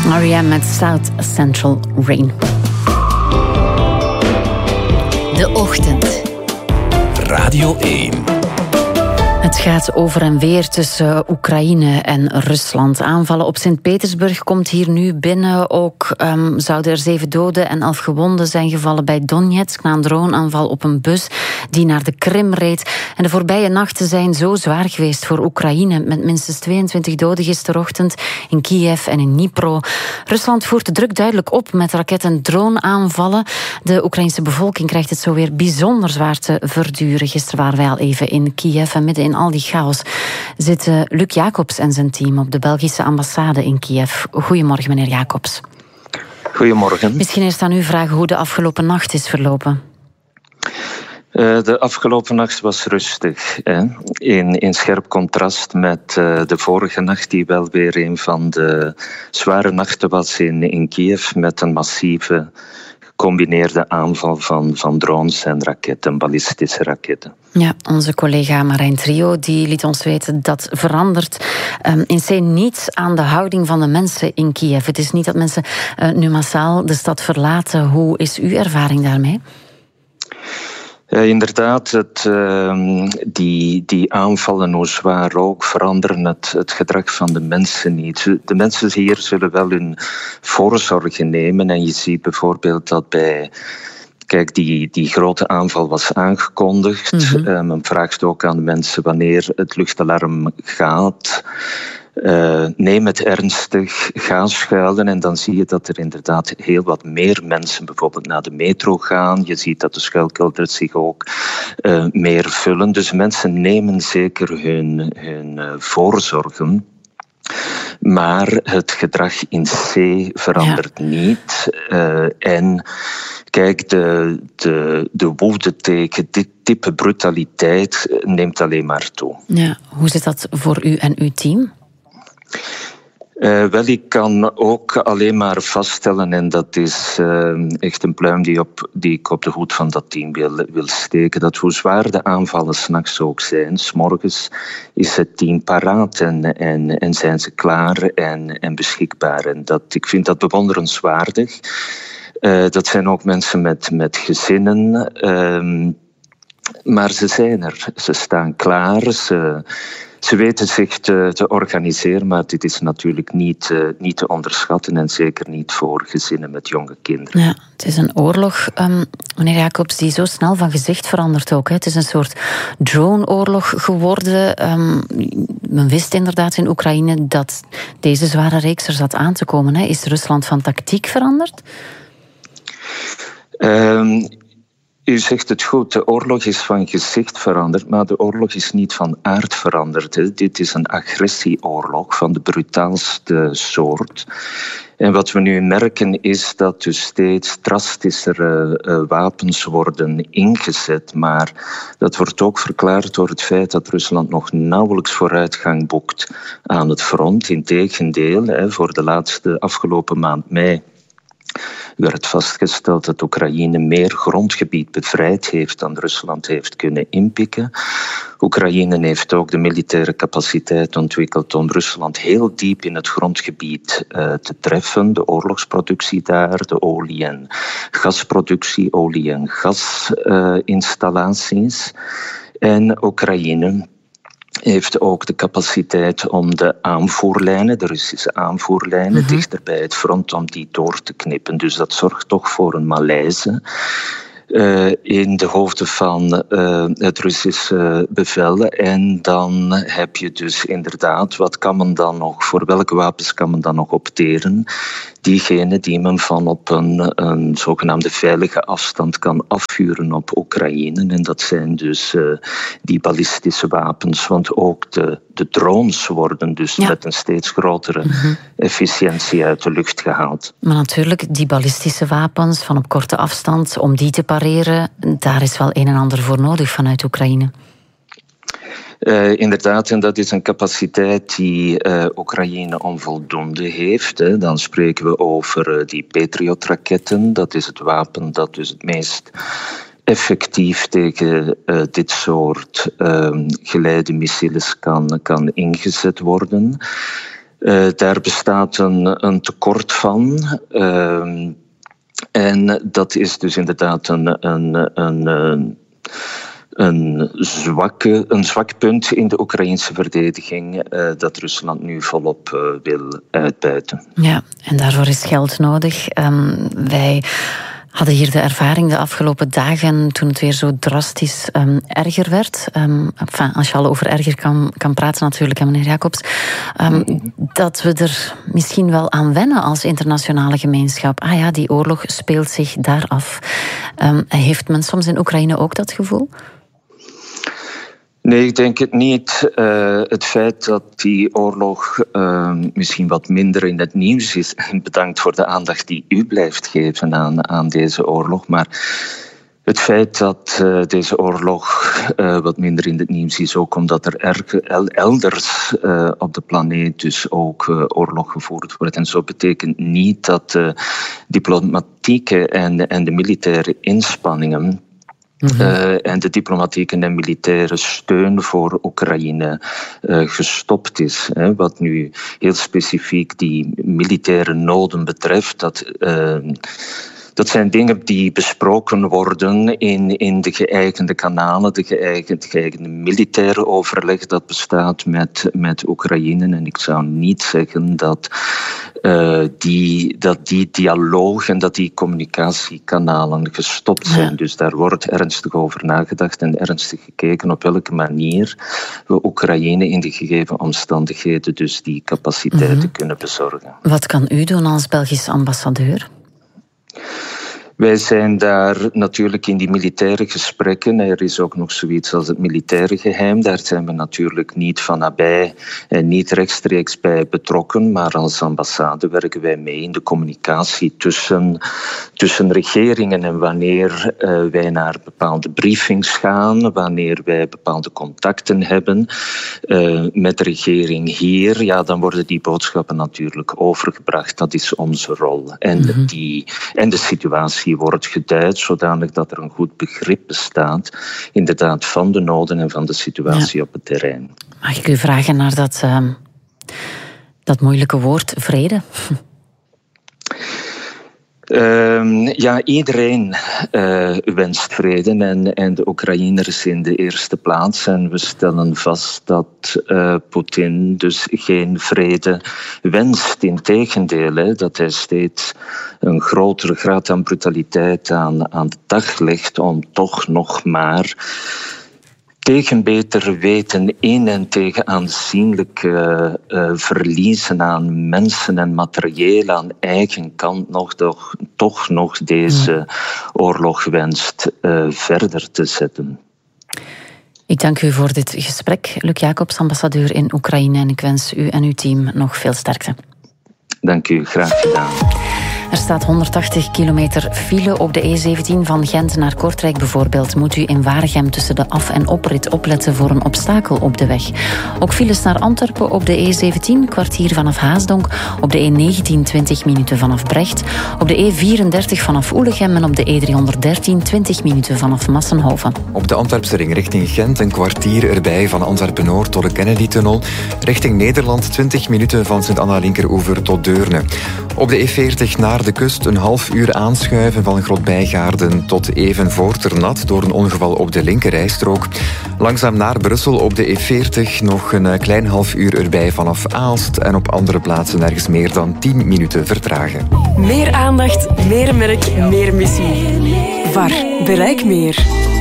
R.E.M. met South Central Rain. De ochtend. Radio 1. Het gaat over en weer tussen Oekraïne en Rusland. Aanvallen op Sint-Petersburg komt hier nu binnen. Ook zouden er 7 doden en 11 gewonden zijn gevallen bij Donetsk na een droneaanval op een bus die naar de Krim reed. En de voorbije nachten zijn zo zwaar geweest voor Oekraïne, met minstens 22 doden gisterochtend in Kiev en in Dnipro. Rusland voert de druk duidelijk op met raket- en droneaanvallen. De Oekraïnse bevolking krijgt het zo weer bijzonder zwaar te verduren. Gisteren waren wij al even in Kiev en midden in al die chaos zitten Luc Jacobs en zijn team op de Belgische ambassade in Kiev. Goedemorgen, meneer Jacobs. Goedemorgen. Misschien eerst aan u vragen hoe de afgelopen nacht is verlopen. De afgelopen nacht was rustig. In scherp contrast met de vorige nacht, die wel weer een van de zware nachten was in Kiev, met een massieve gecombineerde aanval van drones en raketten, ballistische raketten. Ja, onze collega Marijn Trio die liet ons weten dat verandert in C niets aan de houding van de mensen in Kiev. Het is niet dat mensen nu massaal de stad verlaten. Hoe is uw ervaring daarmee? Inderdaad, die aanvallen, hoe zwaar ook, veranderen het gedrag van de mensen niet. De mensen hier zullen wel hun voorzorgen nemen. En je ziet bijvoorbeeld dat Kijk, die grote aanval was aangekondigd. Mm-hmm. Men vraagt ook aan de mensen wanneer het luchtalarm gaat. Neem het ernstig, ga schuilen en dan zie je dat er inderdaad heel wat meer mensen bijvoorbeeld naar de metro gaan. Je ziet dat de schuilkelders zich ook meer vullen. Dus mensen nemen zeker hun voorzorgen. Maar het gedrag in C verandert niet. En kijk, de woede tegen dit type brutaliteit neemt alleen maar toe. Ja, hoe zit dat voor u en uw team? Wel, ik kan ook alleen maar vaststellen, en dat is echt een pluim die ik op de hoed van dat team wil steken, dat hoe zwaar de aanvallen 's nachts ook zijn, 's morgens is het team paraat en zijn ze klaar en beschikbaar. En ik vind dat bewonderenswaardig. Dat zijn ook mensen met gezinnen, maar ze zijn er, ze staan klaar, ze weten zich te organiseren, maar dit is natuurlijk niet te onderschatten en zeker niet voor gezinnen met jonge kinderen. Ja, het is een oorlog, meneer Jacobs, die zo snel van gezicht verandert ook. Hè. Het is een soort drone-oorlog geworden. Men wist inderdaad in Oekraïne dat deze zware reeks er zat aan te komen. Hè. Is Rusland van tactiek veranderd? U zegt het goed, de oorlog is van gezicht veranderd, maar de oorlog is niet van aard veranderd. Hè. Dit is een agressieoorlog van de brutaalste soort. En wat we nu merken is dat dus steeds drastischere wapens worden ingezet. Maar dat wordt ook verklaard door het feit dat Rusland nog nauwelijks vooruitgang boekt aan het front. Integendeel, voor de afgelopen maand mei werd vastgesteld dat Oekraïne meer grondgebied bevrijd heeft dan Rusland heeft kunnen inpikken. Oekraïne heeft ook de militaire capaciteit ontwikkeld om Rusland heel diep in het grondgebied te treffen. De oorlogsproductie daar, de olie- en gasproductie, olie- en gasinstallaties. En Oekraïne heeft ook de capaciteit om de aanvoerlijnen, de Russische aanvoerlijnen, dichter bij het front, om die door te knippen. Dus dat zorgt toch voor een malaise in de hoofden van het Russische bevel. En dan heb je dus inderdaad, voor welke wapens kan men dan nog opteren? Diegene die men van op een zogenaamde veilige afstand kan afvuren op Oekraïne. En dat zijn dus die ballistische wapens. Want ook de drones worden dus met een steeds grotere efficiëntie uit de lucht gehaald. Maar natuurlijk, die ballistische wapens van op korte afstand, om die te pareren, daar is wel een en ander voor nodig vanuit Oekraïne. Inderdaad, en dat is een capaciteit die Oekraïne onvoldoende heeft. Hè. Dan spreken we over die Patriot-raketten. Dat is het wapen dat dus het meest effectief tegen dit soort geleide missiles kan ingezet worden. Daar bestaat een tekort van. En dat is dus inderdaad een zwak punt in de Oekraïnse verdediging dat Rusland nu volop wil uitbuiten. Ja, en daarvoor is geld nodig. Wij hadden hier de ervaring de afgelopen dagen toen het weer zo drastisch erger werd. Als je al over erger kan praten natuurlijk, meneer Jacobs. Dat we er misschien wel aan wennen als internationale gemeenschap. Ah ja, die oorlog speelt zich daar af. Heeft men soms in Oekraïne ook dat gevoel? Nee, ik denk het niet. Het feit dat die oorlog misschien wat minder in het nieuws is. En bedankt voor de aandacht die u blijft geven aan deze oorlog. Maar het feit dat deze oorlog wat minder in het nieuws is, ook omdat er elders op de planeet dus ook oorlog gevoerd wordt. En zo betekent niet dat de diplomatieke en de militaire inspanningen en de diplomatieke en militaire steun voor Oekraïne gestopt is. Wat nu heel specifiek die militaire noden betreft, dat zijn dingen die besproken worden in de geëigende kanalen, de geëigende militaire overleg dat bestaat met Oekraïne. En ik zou niet zeggen dat die dialoog en dat die communicatiekanalen gestopt zijn. Ja. Dus daar wordt ernstig over nagedacht en ernstig gekeken op welke manier we Oekraïne in de gegeven omstandigheden dus die capaciteiten kunnen bezorgen. Wat kan u doen als Belgische ambassadeur? Wij zijn daar natuurlijk in die militaire gesprekken. Er is ook nog zoiets als het militaire geheim. Daar zijn we natuurlijk niet van nabij en niet rechtstreeks bij betrokken. Maar als ambassade werken wij mee in de communicatie tussen regeringen. En wanneer wij naar bepaalde briefings gaan, wanneer wij bepaalde contacten hebben met de regering hier, ja, dan worden die boodschappen natuurlijk overgebracht. Dat is onze rol. En de situatie wordt geduid, zodanig dat er een goed begrip bestaat, inderdaad, van de noden en van de situatie op het terrein. Mag ik u vragen naar dat moeilijke woord vrede? Ja, iedereen wenst vrede en de Oekraïners in de eerste plaats. En we stellen vast dat Poetin dus geen vrede wenst. Integendeel, dat hij steeds een grotere graad aan brutaliteit aan de dag legt om toch nog maar tegen beter weten in en tegen aanzienlijke verliezen aan mensen en materieel aan eigen kant toch nog deze oorlog wenst verder te zetten. Ik dank u voor dit gesprek, Luc Jacobs, ambassadeur in Oekraïne, en ik wens u en uw team nog veel sterkte. Dank u, graag gedaan. Er staat 180 kilometer file op de E17 van Gent naar Kortrijk bijvoorbeeld. Moet u in Waregem tussen de af- en oprit opletten voor een obstakel op de weg. Ook files naar Antwerpen op de E17, kwartier vanaf Haasdonk. Op de E19 20 minuten vanaf Brecht. Op de E34 vanaf Oelegem en op de E313 20 minuten vanaf Massenhoven. Op de Antwerpse ring richting Gent een kwartier erbij van Antwerpen-Noord tot de Kennedy-tunnel. Richting Nederland 20 minuten van Sint-Anna-Linkeroever tot Deurne. Op de E40 naar de kust een half uur aanschuiven van Grotbijgaarden tot Evenvoorternat door een ongeval op de linkerrijstrook. Langzaam naar Brussel op de E40 nog een klein half uur erbij vanaf Aalst en op andere plaatsen nergens meer dan 10 minuten vertragen. Meer aandacht, meer merk, meer missie. VAR, bereik meer.